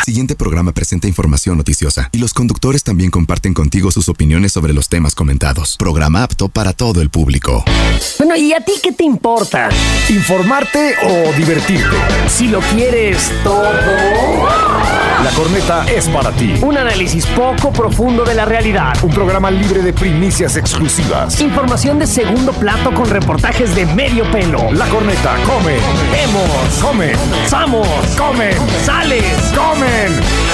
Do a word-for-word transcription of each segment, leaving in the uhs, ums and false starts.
siguiente programa presenta información noticiosa y los conductores también comparten contigo sus opiniones sobre los temas comentados. Programa apto para todo el público. Bueno, ¿y a ti qué te importa? ¿Informarte o divertirte? Si lo quieres todo... La Corneta es para ti. Un análisis poco profundo de la realidad. Un programa libre de primicias exclusivas. Información de segundo plato con reportajes de medio pelo. La Corneta come. Vemos. Come. Samos. Comen. Sales. Comen.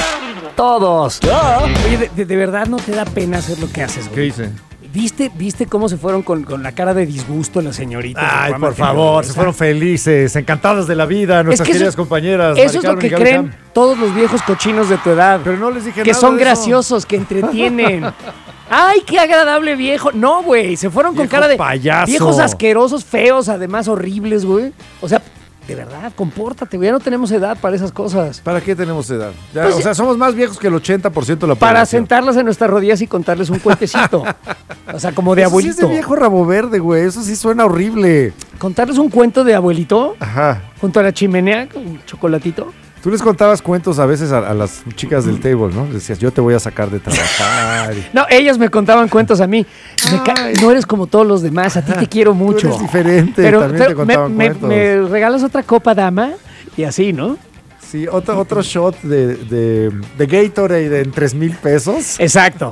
Todos. Oye, de, de, de verdad no te da pena hacer lo que haces, güey. ¿Qué hice? ¿Viste, ¿Viste cómo se fueron con, con la cara de disgusto las señoritas? Ay, por favor, se fueron felices, encantadas de la vida, nuestras es que queridas eso, compañeras. Eso es lo que creen Cam. todos los viejos cochinos de tu edad. Pero no les dije que nada son de graciosos, eso. que entretienen. ¡Ay, qué agradable viejo! No, güey, se fueron con Viejo cara de payaso. viejos asquerosos, feos, además horribles, güey. O sea, de verdad, compórtate, güey, ya no tenemos edad para esas cosas. ¿Para qué tenemos edad? Ya, Pues, o sea, somos más viejos que el ochenta por ciento de la Para población. sentarlas en nuestras rodillas y contarles un cuentecito. O sea, como de Eso abuelito. sí es de viejo rabo verde, güey, eso sí suena horrible. Contarles un cuento de abuelito Ajá. junto a la chimenea con un chocolatito. Tú les contabas cuentos a veces a, a las chicas del table, ¿no? Les decías, yo te voy a sacar de trabajar. y- No, ellos me contaban cuentos a mí. Me ca- Ay. no eres como todos los demás, a ti te quiero mucho. Tú eres diferente, Pero, también pero te contaban me, me- cuentos. me regalas otra copa, dama, y así, ¿no? Sí, otro, otro shot de, de, de Gatorade en tres mil pesos. Exacto.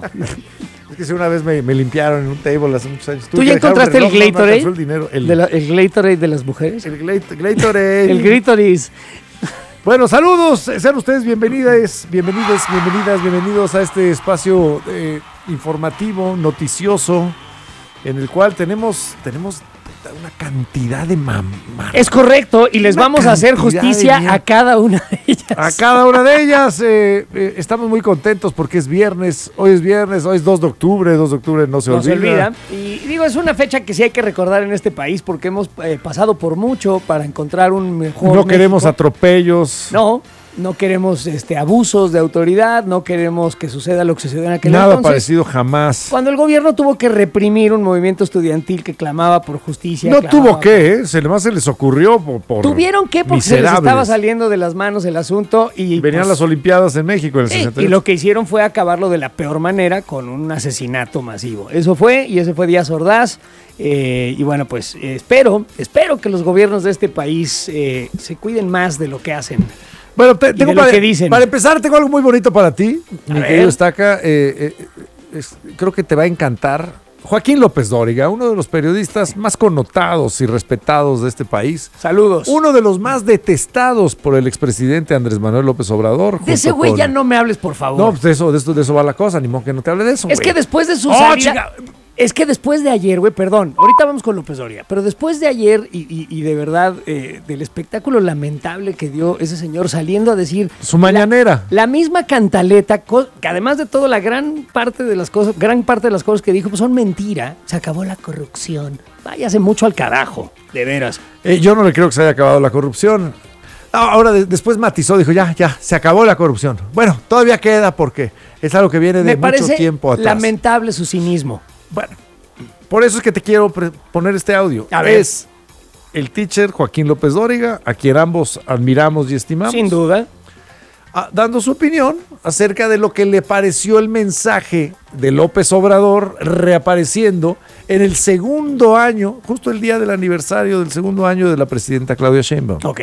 Es que si una vez me, me limpiaron en un table hace muchos años. ¿Tú Tuve ya que dejar un encontraste el reloj, no me Gatorade? alcanzó el dinero. El, De la- el Gatorade de las mujeres. el Glat- Gatorade. El Gritoris. Bueno, saludos, sean ustedes bienvenidas, bienvenidos, bienvenidas, bienvenidos a este espacio eh, informativo, noticioso, en el cual tenemos, tenemos una cantidad de mamás. Es correcto, y les Una vamos a hacer cantidad de justicia mierda. a cada una de ellas. A cada una de ellas eh, eh, estamos muy contentos porque es viernes, hoy es viernes, hoy es dos de octubre, dos de octubre no se No olvida. se olvida. Y digo, es una fecha que sí hay que recordar en este país porque hemos eh, pasado por mucho para encontrar un mejor No queremos México. atropellos. No, no queremos este, abusos de autoridad, no queremos que suceda lo que sucedió en aquel Nada entonces. parecido jamás. Cuando el gobierno tuvo que reprimir un movimiento estudiantil que clamaba por justicia. No clamaba tuvo que, ¿eh? Se le más se les ocurrió por, por Tuvieron que porque se les miserables. estaba saliendo de las manos el asunto y Venían pues, las Olimpiadas en México en el sí, sesenta y y ocho. lo que hicieron fue acabarlo de la peor manera con un asesinato masivo. Eso fue, y ese fue Díaz Ordaz. Eh, y bueno, pues eh, espero, espero que los gobiernos de este país eh, se cuiden más de lo que hacen. Bueno, te- tengo de lo para, que dicen. para empezar, tengo algo muy bonito para ti, A mi ver. querido Estaca. Eh, eh, es- creo que te va a encantar. Joaquín López Dóriga, uno de los periodistas más connotados y respetados de este país. Saludos. Uno de los más detestados por el expresidente Andrés Manuel López Obrador. de ese junto güey con- ya no me hables, por favor. No, pues de eso, de, esto, de eso va la cosa, ni modo que no te hable de eso. es güey. que después de su Oh, salida... chica. Es que después de ayer, güey, perdón, ahorita vamos con López Dóriga, pero después de ayer y, y- y de verdad eh, del espectáculo lamentable que dio ese señor saliendo a decir... Su mañanera. La, la misma cantaleta, co- que además de todo, la gran parte de las cosas, gran parte de las cosas que dijo pues, son mentira. Se acabó la corrupción. Váyase mucho al carajo, de veras. Eh, yo no le creo que se haya acabado la corrupción. Ah, Ahora de- después matizó, dijo, ya, ya, se acabó la corrupción. Bueno, todavía queda porque es algo que viene de Me mucho parece tiempo atrás. lamentable su cinismo. Bueno, por eso es que te quiero pre- poner este audio. A ver. Es el teacher Joaquín López Dóriga, a quien ambos admiramos y estimamos, Sin duda. ah, dando su opinión acerca de lo que le pareció el mensaje de López Obrador reapareciendo en el segundo año, justo el día del aniversario del segundo año de la presidenta Claudia Sheinbaum. Ok.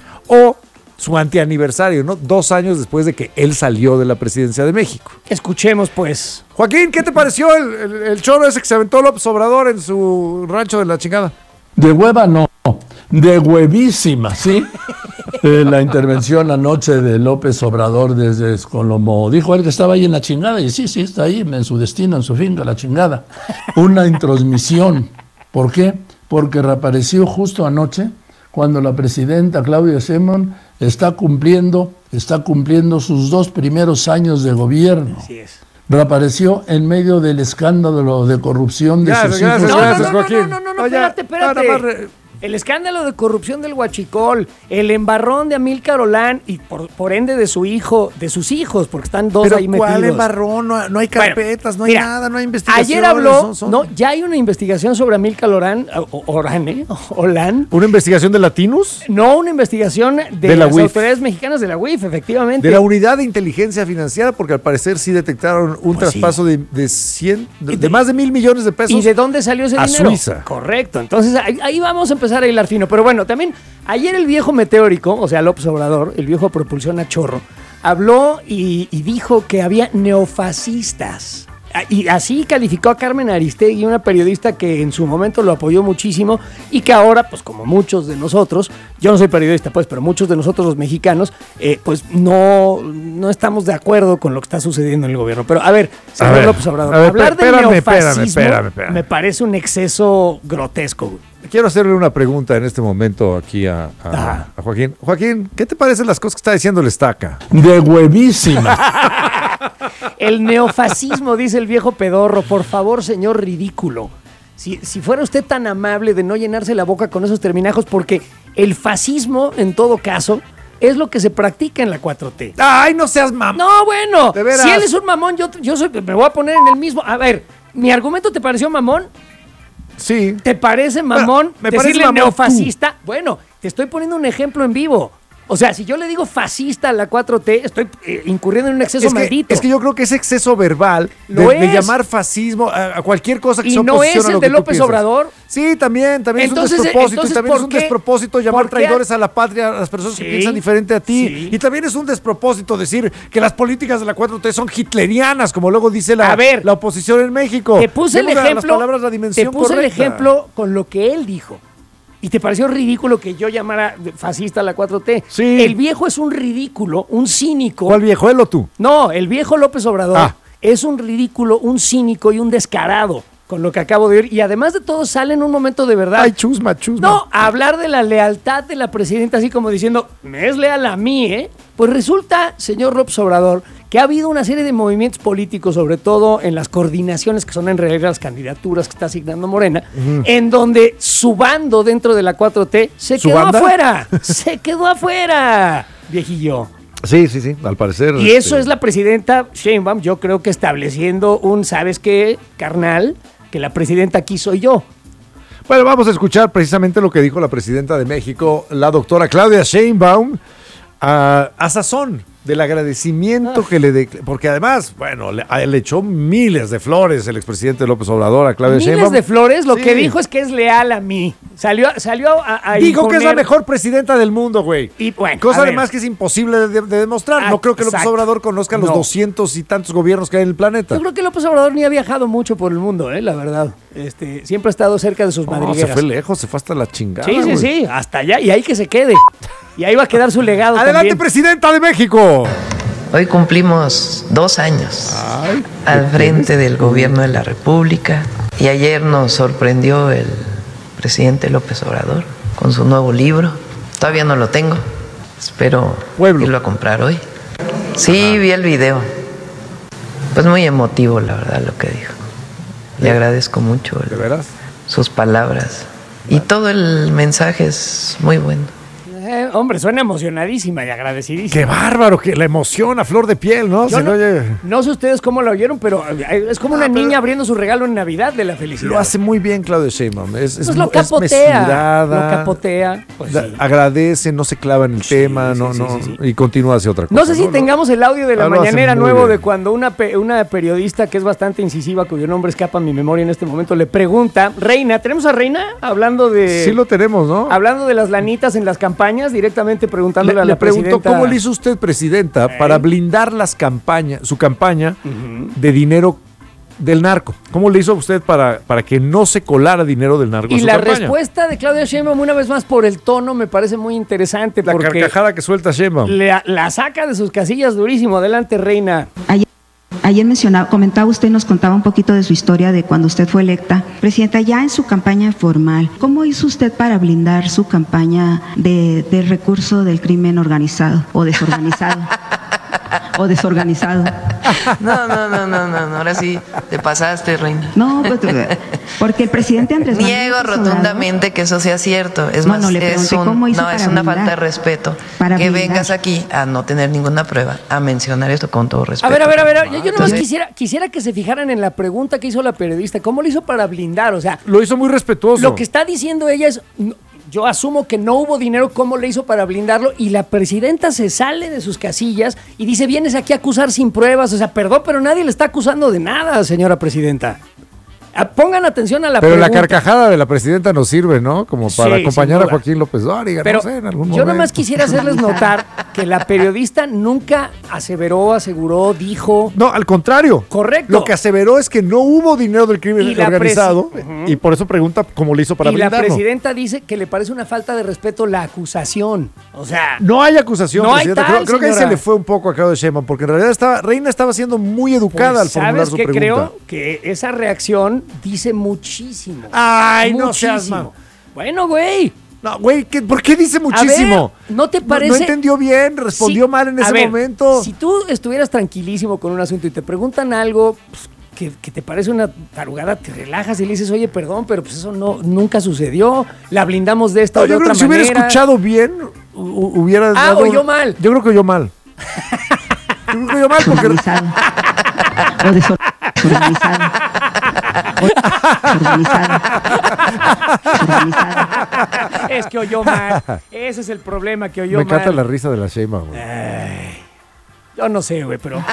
O su antianiversario, ¿no? Dos años después de que él salió de la presidencia de México. Escuchemos, pues. Joaquín, ¿qué te pareció el, el, el choro ese que se aventó López Obrador en su rancho de la chingada? De hueva no, de huevísima, ¿sí? Eh, la intervención anoche de López Obrador desde, como dijo él que estaba ahí en la chingada, y sí, sí, está ahí en su destino, en su finca, la chingada. Una introsmisión. ¿Por qué? Porque reapareció justo anoche cuando la presidenta Claudia Sheinbaum está cumpliendo, está cumpliendo sus dos primeros años de gobierno. Así es. Reapareció en medio del escándalo de corrupción de Gracias, sus gracias, hijos. No, no, gracias, no, no, Joaquín. no, no, no, ya, espérate, espérate. nada más re- el escándalo de corrupción del Huachicol, el embarrón de Amílcar Olán y por, por ende de su hijo, de sus hijos, porque están dos Pero ahí metidos. ¿cuál embarrón? No, no hay carpetas, bueno, no hay mira, nada, no hay investigaciones. Ayer habló, son, son... no, ya hay una investigación sobre Amílcar Olán, o, Orán, ¿eh? Olán. ¿Una investigación de Latinos? No, una investigación de, de la las U I F. autoridades mexicanas de la U I F, efectivamente. De la Unidad de Inteligencia Financiera, porque al parecer sí detectaron un Pues traspaso sí. de, de, cien, de, de más de mil millones de pesos. ¿Y de dónde salió ese a dinero? Suiza. Correcto. Entonces ahí, ahí vamos a empezar a hilar fino. Pero bueno, también ayer el viejo meteórico, o sea, López Obrador, el viejo propulsión a chorro, habló y, y dijo que había neofascistas. Y así calificó a Carmen Aristegui, una periodista que en su momento lo apoyó muchísimo y que ahora, pues como muchos de nosotros, yo no soy periodista, pues, pero muchos de nosotros los mexicanos, eh, pues no, no estamos de acuerdo con lo que está sucediendo en el gobierno. Pero a ver, señor ver, López Obrador, a ver, hablar de espérame, neofascismo espérame, espérame, espérame. me parece un exceso grotesco, güey. Quiero hacerle una pregunta en este momento aquí a, a, a Joaquín. Joaquín, ¿qué te parecen las cosas que está diciendo el Estaca? De huevísima. El neofascismo, dice el viejo pedorro. Por favor, señor ridículo. Si, si fuera usted tan amable de no llenarse la boca con esos terminajos, porque el fascismo, en todo caso, es lo que se practica en la cuatro T. ¡Ay, no seas mamón! No, bueno, ¿De veras? si él es un mamón, yo, yo soy, me voy a poner en el mismo. A ver, ¿mi argumento te pareció mamón? Sí. ¿Te parece mamón me parece decirle mamón neofascista? Bueno, te estoy poniendo un ejemplo en vivo. O sea, si yo le digo fascista a la cuatro T, estoy eh, incurriendo en un exceso Es que, maldito. es que yo creo que ese exceso verbal de, Lo de es. llamar fascismo a, a cualquier cosa que ¿Y sea no oposición es a el lo de que tú López piensas. Obrador? Sí, también, también Entonces, es un despropósito. entonces, Y también es ¿por un qué? despropósito llamar ¿Por qué? traidores a la patria a las personas Sí, que piensan diferente a ti. sí. Y también es un despropósito decir que las políticas de la cuatro T son hitlerianas, como luego dice la, A ver, la oposición en México. Te puse el Demos a las ejemplo. palabras la dimensión te puse el correcta. ejemplo con lo que él dijo. ¿Y te pareció ridículo que yo llamara fascista a la cuatro T? Sí. El viejo es un ridículo, un cínico. ¿Cuál viejo, él o tú? No, el viejo López Obrador Ah. es un ridículo, un cínico y un descarado con lo que acabo de oír. Y además de todo sale en un momento de verdad. Ay, chusma, chusma. No, a hablar de la lealtad de la presidenta, así como diciendo, me es leal a mí, ¿eh? Pues resulta, señor López Obrador, que ha habido una serie de movimientos políticos, sobre todo en las coordinaciones que son en realidad las candidaturas que está asignando Morena, uh-huh. en donde su bando dentro de la cuatro T se quedó banda? afuera. Se quedó afuera, viejillo. Sí, sí, sí, al parecer. Y eso este... es la presidenta Sheinbaum, yo creo que estableciendo un, ¿sabes qué, carnal? Que la presidenta aquí soy yo. Bueno, vamos a escuchar precisamente lo que dijo la presidenta de México, la doctora Claudia Sheinbaum, a, a sazón del agradecimiento ah. que le de, porque además, bueno, le, le echó miles de flores el expresidente López Obrador a Claudia miles Sheinbaum. Miles de flores, lo sí. que dijo es que es leal a mí. Salió, salió a, a Dijo imponer... que es la mejor presidenta del mundo, güey. Y bueno, cosa además que es imposible de, de demostrar. Ah, no creo que López exacto. Obrador conozca los no. doscientos y tantos gobiernos que hay en el planeta. Yo creo que López Obrador ni ha viajado mucho por el mundo, eh, la verdad. Este, siempre ha estado cerca de sus oh, madrigueras. Se fue lejos, se fue hasta la chingada. Sí, sí, güey. sí, hasta allá. Y ahí que se quede. Y ahí va a quedar su legado. Adelante, también. presidenta de México. Hoy cumplimos dos años Ay, al frente del gobierno de la República y ayer nos sorprendió el presidente López Obrador con su nuevo libro. Todavía no lo tengo, espero Pueblo. irlo a comprar hoy. Sí, Ajá. vi el video. Pues muy emotivo, la verdad, lo que dijo. Le agradezco mucho el, ¿De veras? sus palabras. Y todo el mensaje es muy bueno. Eh, hombre, suena emocionadísima y agradecidísima. Qué bárbaro, que la emoción a flor de piel, ¿no? Yo Se no, oye... no sé ustedes cómo lo oyeron, pero es como ah, una niña abriendo su regalo en Navidad de la felicidad. Lo hace muy bien Claudia Sheinbaum. Es, pues es, lo capotea, es mesurada, lo capotea. Pues da, sí. Agradece, no se clava en el sí, tema, sí, no, sí, no, sí, sí. y continúa hacia otra cosa. No sé si no, tengamos no. el audio de la ah, mañanera nuevo bien. de cuando una, una periodista que es bastante incisiva, cuyo nombre escapa a mi memoria en este momento, le pregunta, Reina, ¿tenemos a Reina? Hablando de... Sí lo tenemos, ¿no? Hablando de las lanitas en las campañas, directamente preguntándole le, a la le preguntó presidenta. ¿Cómo le hizo usted, presidenta, ¿Eh? para blindar las campañas, su campaña uh-huh. de dinero del narco? ¿Cómo le hizo usted para, para que no se colara dinero del narco? Y en su la campaña? respuesta de Claudia Sheinbaum, una vez más por el tono, me parece muy interesante. La porque carcajada que suelta Sheinbaum. La, la saca de sus casillas durísimo. Adelante, Reina. Ayer, ayer mencionaba, comentaba usted, nos contaba un poquito de su historia de cuando usted fue electa. Presidenta, ya en su campaña formal, ¿cómo hizo usted para blindar su campaña de, del recurso del crimen organizado o desorganizado? o desorganizado. No, no, no, no, no, no, ahora sí te pasaste, Reina. No, pues, porque el presidente Andrés Manuel Niego López rotundamente Obrador, que eso sea cierto. Es No, más, no, le es, pregunté un, cómo hizo no, es para una blindar. falta de respeto Para que blindar. vengas aquí a no tener ninguna prueba, a mencionar esto con todo respeto. A ver, a ver, a ver, yo, yo nomás Entonces, quisiera, quisiera que se fijaran en la pregunta que hizo la periodista. ¿Cómo lo hizo para blindar? O sea, Lo hizo muy respetuoso. lo que está diciendo ella es, no, yo asumo que no hubo dinero, ¿cómo le hizo para blindarlo? Y la presidenta se sale de sus casillas y dice, vienes aquí a acusar sin pruebas. O sea, perdón, pero nadie le está acusando de nada, señora presidenta. Ah, pongan atención a la Pero pregunta. la carcajada de la presidenta nos sirve, ¿no? Como para Sí, acompañar sin a duda. Joaquín López Dóriga, Pero no sé, en algún yo momento. nomás quisiera hacerles notar que la periodista nunca aseveró, aseguró, dijo... No, al contrario. Correcto. Lo que aseveró es que no hubo dinero del crimen Y la organizado presi- Ujú. y por eso pregunta cómo le hizo para y la blindarlo. presidenta dice que le parece una falta de respeto la acusación. O sea, No hay acusación, No hay presidenta. tal, creo, creo que ahí se señora. le fue un poco a Claudia Sheinbaum, porque en realidad estaba, Reina estaba siendo muy educada pues, al formular ¿sabes su qué? pregunta. Creo que esa reacción dice muchísimo. Ay, no Muchísimo. seas mal. Bueno, güey. No, güey, ¿qué- ¿por qué dice muchísimo? A ver, ¿no te No- parece? No, entendió bien, respondió Sí, mal en a ese ver, momento. Si tú estuvieras tranquilísimo con un asunto y te preguntan algo pues, que, que te parece una tarugada, te relajas y le dices, oye, perdón, pero pues eso no nunca sucedió. La blindamos de esta No, o de yo creo otra que si hubiera manera. escuchado bien, hu- hu- hubiera Ah, dado- oyó mal. Yo creo que oyó mal. Yo creo que oyó mal porque... Desorganizado. O desor- desorganizado. O- Desorganizado. Desorganizado. Es que oyó mal. Ese es el problema, que oyó Me encanta mal. la risa de la Sheinbaum, güey. Yo no sé, güey, pero...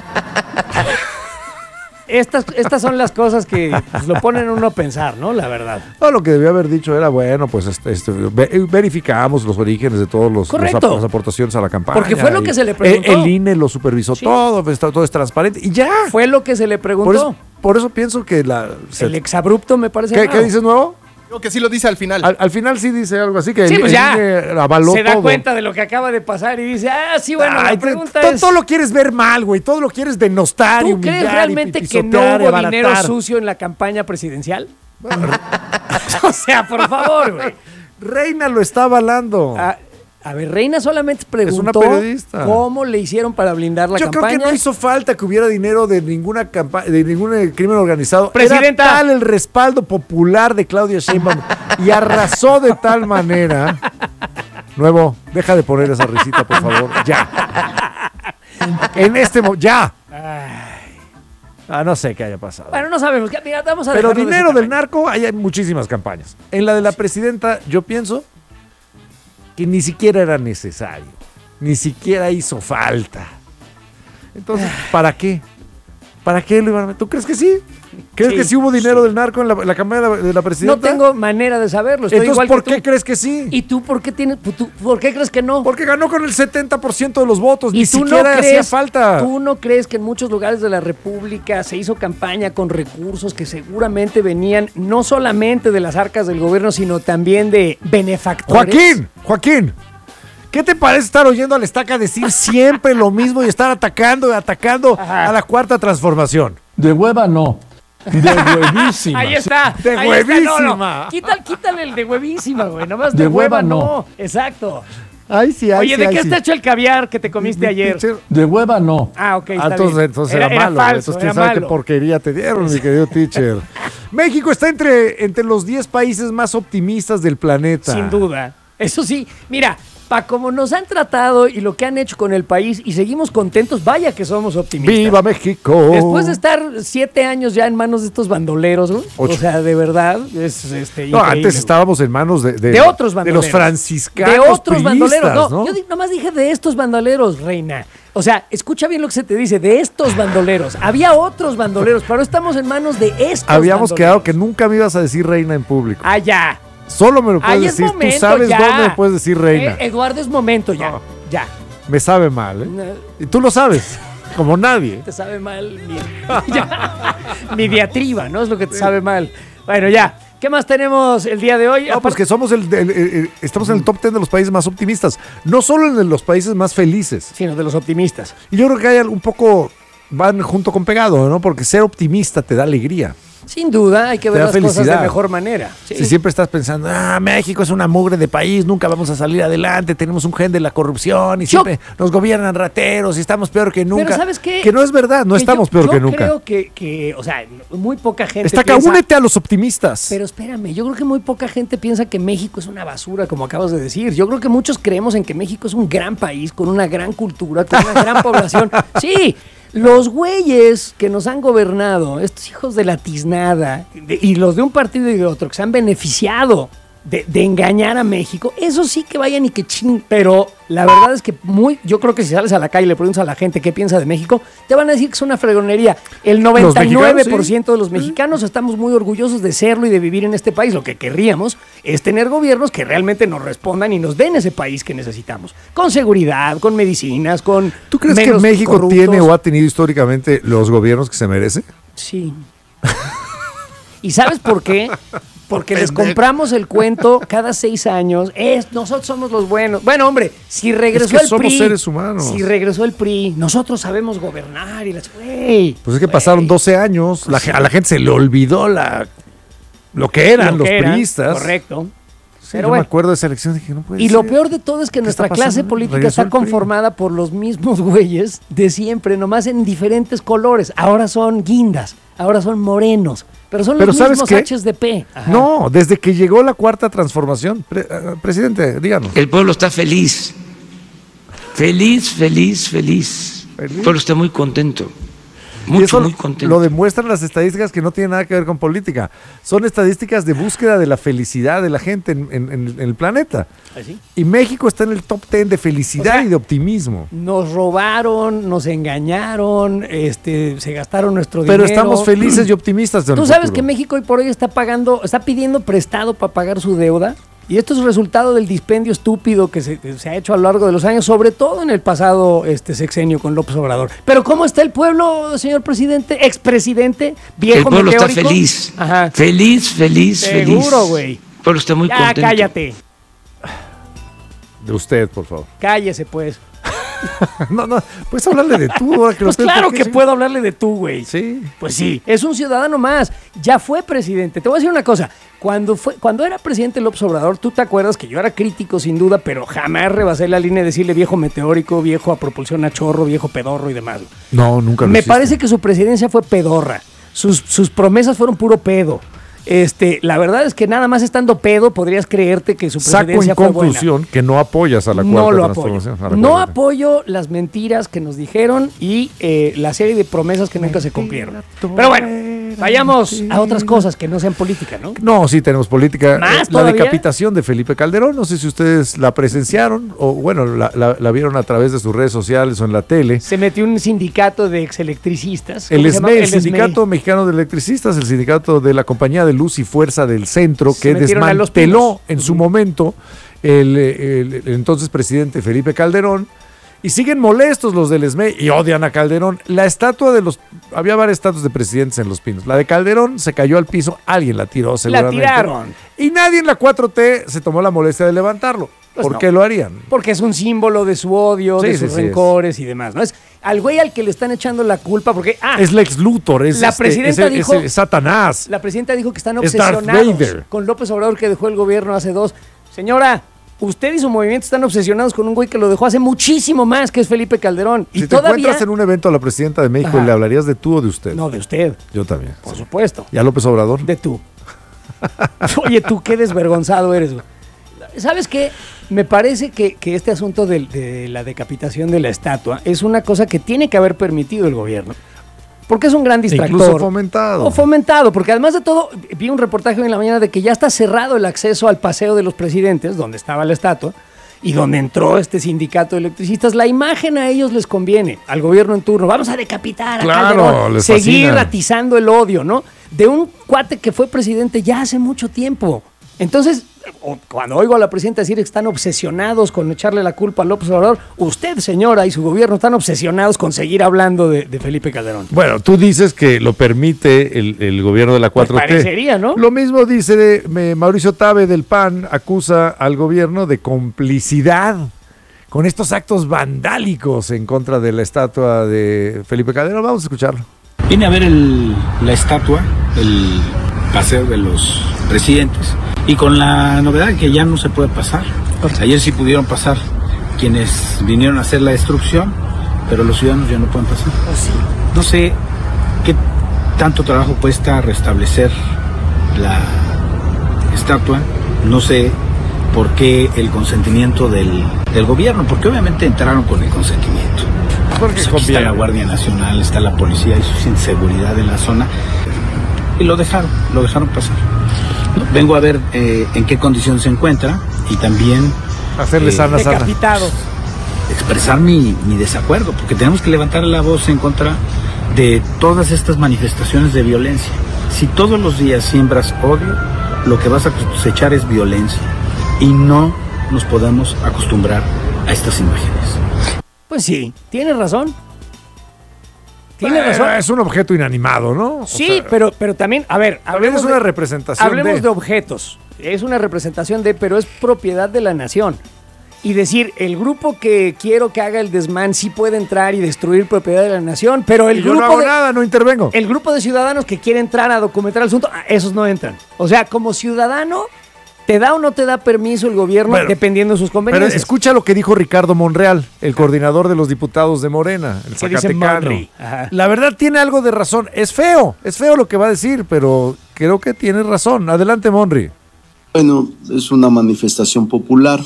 Estas, estas son las cosas que pues, lo ponen uno a pensar, ¿no? La verdad. No, lo que debió haber dicho era, bueno, pues este, este, ve- verificamos los orígenes de todos los, los Correcto. ap- las aportaciones a la campaña. Porque fue lo y que se le el- preguntó. El, I N E lo supervisó Sí. todo, pues, está- todo es transparente y ya. Fue lo que se le preguntó. Por eso, por eso pienso que la... se- El exabrupto me parece ¿Qué, raro. ¿Qué dices nuevo? Creo que sí lo dice al final. Al, al final sí dice algo así, que Sí, el, pues el ya. I N E avaló Se da todo. cuenta de lo que acaba de pasar y dice, ah, sí, bueno, Ay, la pregunta to- es... Todo lo quieres ver mal, güey. Todo lo quieres denostar y ¿Tú humillar crees y realmente que no pisotear y hubo abaratar. dinero sucio en la campaña presidencial? O sea, por favor, güey. Reina lo está avalando. A, a ver, Reina solamente preguntó una periodista. cómo le hicieron para blindar la Yo campaña. creo que no hizo falta que hubiera dinero de ninguna campaña, de ningún eh, crimen organizado. Presidenta. Era tal el respaldo popular de Claudia Sheinbaum y arrasó de tal manera. Nuevo, deja de poner esa risita, por favor. Ya. En este momento, ya. Ah, no sé qué haya pasado. Bueno, no sabemos. ¿Qué? Mira, vamos a Pero dejarlo de dinero ese del tamaño. narco, hay hay muchísimas campañas. En la de la presidenta, yo pienso que ni siquiera era necesario. Ni siquiera hizo falta. Entonces, ¿para qué? ¿Para qué lo iban a meter? ¿Tú crees que sí? ¿Crees Sí, que sí hubo dinero sí. del narco en la, en la campaña de la, de la No presidenta? tengo manera de saberlo. Estoy Entonces, igual ¿por que qué tú. crees que sí? ¿Y tú por qué tienes, tú, por qué crees que no? Porque ganó con el setenta por ciento de los votos. ¿Y Ni tú no siquiera hacía crees, falta. ¿Tú no crees que en muchos lugares de la República se hizo campaña con recursos que seguramente venían no solamente de las arcas del gobierno, sino también de benefactores? Joaquín, Joaquín, ¿qué te parece estar oyendo a la estaca decir siempre lo mismo y estar atacando y atacando Ajá. a la cuarta transformación? De hueva no. De huevísima. Ahí está. De ahí está. No, no. huevísima. Quítale, quítale el de huevísima, güey. Nomás de, De hueva, hueva, no. no. Exacto. Ay, sí, ay, Oye, sí, ¿de ay, qué sí. está hecho el caviar que te comiste ayer? Teacher, De hueva no. Ah, ok. ah, Está entonces, bien. entonces era, malo. falso, entonces, era quién sabe qué malo. porquería te dieron, mi querido teacher. México está entre, entre los diez países más optimistas del planeta. Sin duda. Eso sí, mira, pa' como nos han tratado y lo que han hecho con el país y seguimos contentos, vaya que somos optimistas. ¡Viva México! Después de estar siete años ya en manos de estos bandoleros, ¿no? O Ocho. sea, de verdad, es este, No, increíble, antes güey. estábamos en manos de, de, De otros de bandoleros. los franciscanos De otros priistas, bandoleros. No, ¿no? yo di- nomás dije de estos bandoleros, reina. O sea, escucha bien lo que se te dice, de estos bandoleros. Había otros bandoleros, pero estamos en manos de estos Habíamos bandoleros. quedado que nunca me ibas a decir reina en público. Ah, ya. Solo me lo puedes Ahí es decir. momento, Tú sabes ya. dónde me puedes decir reina. Eh, Eduardo, es momento ya. No. Ya. Me sabe mal, ¿eh? No. Y tú lo sabes, como nadie. Te sabe mal mi, ya. Mi diatriba, ¿no? Es lo que te sabe mal. Bueno, ya. ¿Qué más tenemos el día de hoy? No, pues Aparte- que somos el, el- el- el- estamos en el top diez de los países más optimistas. No solo en los países más felices. Sino de los optimistas. Y yo creo que hay un poco, van junto con pegado, ¿no? Porque ser optimista te da alegría. Sin duda, hay que ver da las felicidad. cosas de mejor manera. Sí. Si siempre estás pensando, ah, México es una mugre de país, nunca vamos a salir adelante, tenemos un gen de la corrupción y Yo- siempre nos gobiernan rateros y estamos peor que nunca. Pero ¿sabes qué? Que no es verdad, no Que estamos yo- peor yo que nunca. creo que, que, o sea, muy poca gente Está acá, piensa- únete a los optimistas. Pero espérame, yo creo que muy poca gente piensa que México es una basura, como acabas de decir. Yo creo que muchos creemos en que México es un gran país, con una gran cultura, con una gran población. Sí, los güeyes que nos han gobernado, estos hijos de la tiznada, de- y los de un partido y de otro, que se han beneficiado de, de engañar a México, eso sí que vayan y que ching. Pero la verdad es que muy, yo creo que si sales a la calle y le preguntas a la gente qué piensa de México, te van a decir que es una fregonería. El noventa y nueve por ciento de los mexicanos estamos muy orgullosos de serlo y de vivir en este país. Lo que querríamos es tener gobiernos que realmente nos respondan y nos den ese país que necesitamos. Con seguridad, con medicinas, con ¿Tú crees que menos México corruptos. tiene o ha tenido históricamente los gobiernos que se merece? Sí. ¿Y sabes por qué? Porque les compramos el cuento cada seis años. Es, nosotros somos los buenos. Bueno, hombre, si regresó Es que el somos P R I. seres humanos. Si regresó el P R I, nosotros sabemos gobernar y las. Güey, Pues es que güey. pasaron doce años, la, ge- a la gente se le olvidó la lo que eran Lo los que eran, priistas. Correcto. Sí, Pero yo bueno. me acuerdo de esa elección, dije, no puede Y lo ser. peor de todo es que nuestra está clase pasando? política Regresó está el P R I. conformada por los mismos güeyes de siempre, nomás en diferentes colores. Ahora son guindas, ahora son morenos, pero son Pero los ¿sabes mismos qué? H's de P. Ajá. No, desde que llegó la cuarta transformación, Pre- eh, presidente, díganos. El pueblo está feliz, feliz, feliz, feliz. Feliz. El pueblo está muy contento, Y mucho, eso muy contento. lo demuestran las estadísticas que no tienen nada que ver con política. Son estadísticas de búsqueda de la felicidad de la gente en, en- en- en el planeta. ¿Así? Y México está en el top ten de felicidad O sea, y de optimismo. Nos robaron, nos engañaron, este, se gastaron nuestro Pero dinero. estamos felices y optimistas. de Tú un sabes futuro. que México hoy por hoy está pagando, está pidiendo prestado para pagar su deuda. Y esto es resultado del dispendio estúpido que se, se ha hecho a lo largo de los años, sobre todo en el pasado este sexenio con López Obrador. Pero ¿cómo está el pueblo, señor presidente, expresidente, viejo El pueblo está meteórico? feliz, Ajá. feliz, feliz, feliz. Seguro, güey. El pueblo está muy Ya, contento. cállate. De usted, por favor. Cállese, pues. No, no, puedes hablarle de tú. ahora que lo Pues tengo claro aquí, que sí. puedo hablarle de tú, güey. Sí. Pues sí, es un ciudadano más. Ya fue presidente. Te voy a decir una cosa. Cuando, fue, cuando era presidente López Obrador, tú te acuerdas que yo era crítico sin duda, pero jamás rebasé la línea de decirle viejo meteórico, viejo a propulsión a chorro, viejo pedorro y demás. No, nunca lo Me hiciste. parece que su presidencia fue pedorra. Sus, sus promesas fueron puro pedo. Este, la verdad es que nada más estando pedo podrías creerte que su Saco presidencia en fue buena. conclusión que no apoyas a la No cuarta lo apoyo. transformación. a la No cuarta. apoyo las mentiras que nos dijeron y eh, la serie de promesas que nunca se cumplieron. Pero bueno, vayamos a otras cosas que no sean política, ¿no? No, sí tenemos política. ¿Más Eh, la todavía? decapitación de Felipe Calderón, no sé si ustedes la presenciaron o bueno, la, la- la vieron a través de sus redes sociales o en la tele. Se metió un sindicato de exelectricistas. El ¿Cómo se llama? ESME, el E S M E. Sindicato Mexicano de Electricistas, el sindicato de la Compañía de Luz y Fuerza del Centro, Se que metieron a Los desmanteló Pinos. en su momento el, el- el entonces presidente Felipe Calderón. Y siguen molestos los del ESME y odian a Calderón. La estatua de los... Había varias estatuas de presidentes en Los Pinos. La de Calderón se cayó al piso, alguien la tiró seguramente. tiraron. Y nadie en la cuatro T se tomó la molestia de levantarlo. Pues ¿Por no. qué lo harían? Porque es un símbolo de su odio, Sí, de sí, sus sí, rencores y demás, ¿no? Es al güey al que le están echando la culpa porque... Ah, Es Lex Luthor, es, La este, presidenta es- es- dijo- es Satanás. la presidenta dijo que están Es Darth obsesionados Vader. con López Obrador que dejó el gobierno hace dos. Señora, usted y su movimiento están obsesionados con un güey que lo dejó hace muchísimo más, que es Felipe Calderón. Si y te todavía... encuentras en un evento a la presidenta de México, Ajá. ¿le hablarías de tú o de usted? No, de usted, Yo también. por supuesto. ¿Y a López Obrador? De tú. Oye, tú qué desvergonzado eres, güey. ¿Sabes qué? Me parece que, que este asunto de, de la decapitación de la estatua es una cosa que tiene que haber permitido el gobierno. Porque es un gran distractor. Incluso fomentado. O fomentado, porque además de todo, vi un reportaje hoy en la mañana de que ya está cerrado el acceso al Paseo de los Presidentes, donde estaba la estatua, y donde entró este sindicato de electricistas. La imagen a ellos les conviene, al gobierno en turno. Vamos a decapitar a Claro, Calderón, les seguir fascina. atizando el odio, ¿no? De un cuate que fue presidente ya hace mucho tiempo. Entonces, o- cuando oigo a la presidenta decir que están obsesionados con echarle la culpa a López Obrador, usted, señora, y su gobierno están obsesionados con seguir hablando de, de Felipe Calderón. Bueno, tú dices que lo permite el, el gobierno de la cuatro T. Pues parecería, ¿no? Lo mismo dice de- me- Mauricio Tabe del P A N, acusa al gobierno de complicidad con estos actos vandálicos en contra de la estatua de Felipe Calderón. Vamos a escucharlo. Vine a ver el, la estatua, el paseo de los presidentes, y con la novedad de que ya no se puede pasar. Ayer sí pudieron pasar quienes vinieron a hacer la destrucción, pero los ciudadanos ya no pueden pasar. No sé qué tanto trabajo cuesta restablecer la estatua, no sé por qué el consentimiento del, del gobierno, porque obviamente entraron con el consentimiento. Pues aquí está la Guardia Nacional, está la policía y su inseguridad en la zona, y lo dejaron, lo dejaron pasar. Vengo a ver eh, en qué condición se encuentra y también hacerle eh, sana, sana. Decapitado. expresar mi, mi desacuerdo, porque tenemos que levantar la voz en contra de todas estas manifestaciones de violencia. Si todos los días siembras odio, lo que vas a cosechar es violencia, y no nos podemos acostumbrar a estas imágenes. Pues sí, tiene razón. Tiene Eh, razón. Es un objeto inanimado, ¿no? O Sí, sea, pero, pero también, a ver, también es hablemos una de- representación Hablemos de... de objetos. Es una representación de, pero es propiedad de la nación. Y decir, el grupo que quiero que haga el desmán sí puede entrar y destruir propiedad de la nación, pero el Y yo grupo no hago de, nada, no intervengo. el grupo de ciudadanos que quiere entrar a documentar el asunto, ah, esos no entran. O sea, como ciudadano, ¿te da o no te da permiso el gobierno Pero- dependiendo de sus Pero conveniencias? escucha lo que dijo Ricardo Monreal, el coordinador de los diputados de Morena, el ¿Qué dice zacatecano. Monri? Ajá. La verdad tiene algo de razón. Es feo, es feo lo que va a decir, pero creo que tiene razón. Adelante, Monri. Bueno, es una manifestación popular.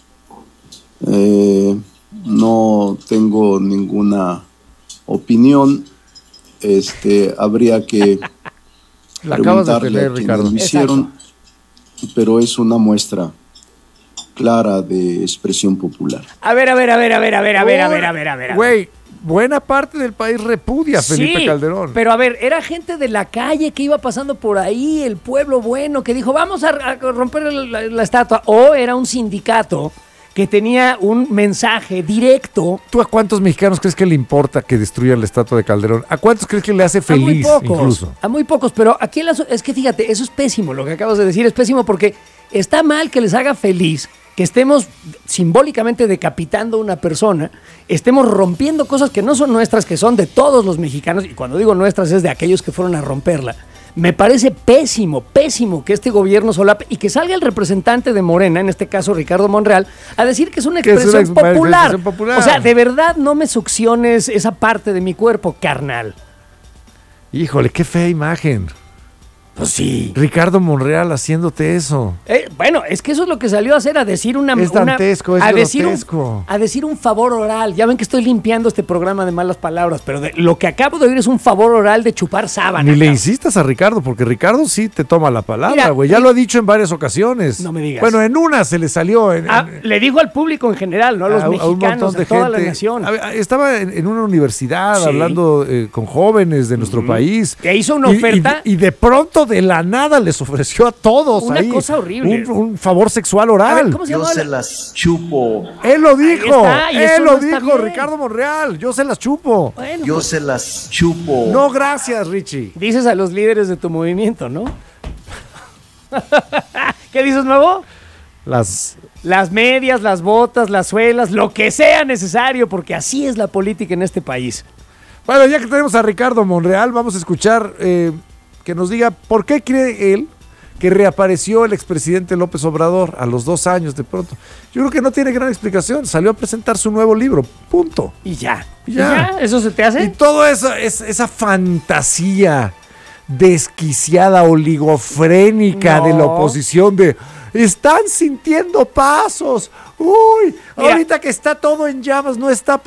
Eh, no tengo ninguna opinión. Este, habría que La acabas de preguntarle tener, a quienes Ricardo. lo hicieron, pero es una muestra clara de expresión popular. A ver, a ver, a ver, a ver, a ver, a ver, a ver, a ver, a ver. a ver. Güey, buena parte del país repudia a Felipe Sí, Calderón. pero a ver, era gente de la calle que iba pasando por ahí, el pueblo bueno, que dijo, vamos a, a romper la, la estatua. O era un sindicato que tenía un mensaje directo. ¿Tú a cuántos mexicanos crees que le importa que destruyan la estatua de Calderón? ¿A cuántos crees que le hace A muy feliz pocos, incluso? a muy pocos, pero aquí el asu- es que fíjate, eso es pésimo, lo que acabas de decir es pésimo porque está mal que les haga feliz que estemos simbólicamente decapitando a una persona, estemos rompiendo cosas que no son nuestras, que son de todos los mexicanos, y cuando digo nuestras es de aquellos que fueron a romperla. Me parece pésimo, pésimo que este gobierno solape y que salga el representante de Morena, en este caso Ricardo Monreal, a decir que es una Que es una expresión ex- popular. expresión popular. O sea, de verdad no me succiones esa parte de mi cuerpo, carnal. Híjole, qué fea imagen. Pues sí. Ricardo Monreal haciéndote eso. Eh, bueno, es que eso es lo que salió a hacer, a decir una... Es una- dantesco, es a decir, un, grotesco. a decir un favor oral. Ya ven que estoy limpiando este programa de malas palabras, pero de- lo que acabo de oír es un favor oral de chupar sábana. Ni le cabrón. insistas a Ricardo, porque Ricardo sí te toma la palabra, Mira, güey. Ya mi- lo ha dicho en varias ocasiones. No me digas. Bueno, en una se le salió. En, Ah, en- le dijo al público en general, no a los a- a un mexicanos, montón a, de toda la gente. nación. A ver, estaba en, en una universidad Sí. hablando eh, con jóvenes de nuestro país. Que hizo una Y- y- oferta. Y, de pronto, de la nada, les ofreció a todos Una ahí cosa horrible. Un, un favor sexual A oral. ver, ¿cómo se llama? las chupo, Él lo dijo. está, y Él eso lo no está dijo, bien. Ricardo Monreal. Yo se las chupo. Bueno, pues, se las chupo. No, gracias, Richie. dices a los líderes de tu movimiento, ¿no? ¿Qué dices, nuevo? Las Las medias, las botas, las suelas, lo que sea necesario, porque así es la política en este país. Bueno, ya que tenemos a Ricardo Monreal, vamos a escuchar eh, que nos diga por qué cree él que reapareció el expresidente López Obrador a los dos años de pronto. Yo creo que no tiene gran explicación. Salió a presentar su nuevo libro, punto. Y ya. Y ¿Y ya. ya? ¿Eso se te hace? Y todo eso, es, esa fantasía desquiciada, oligofrénica No. de la oposición de están sintiendo pasos. Uy, Mira. ahorita que está todo en llamas, no está